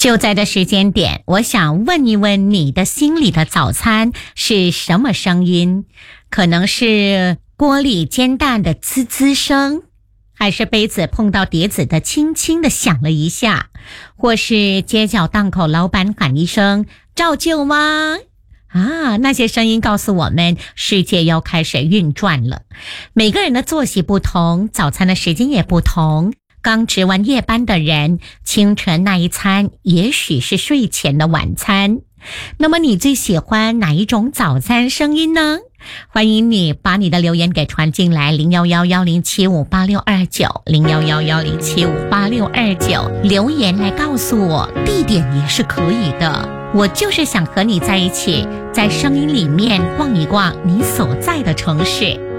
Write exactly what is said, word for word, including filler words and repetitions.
就在这时间点，我想问一问你的心里的早餐是什么声音？可能是锅里煎蛋的滋滋声，还是杯子碰到碟子的轻轻的响了一下，或是街角档口老板喊一声照旧吗？啊，那些声音告诉我们世界要开始运转了。每个人的作息不同，早餐的时间也不同。刚值完夜班的人，清晨那一餐也许是睡前的晚餐。那么你最喜欢哪一种早餐声音呢？欢迎你把你的留言给传进来，零幺幺幺零七五八六二九，零幺幺幺零七五八六二九，留言来告诉我，地点也是可以的。我就是想和你在一起，在声音里面逛一逛你所在的城市。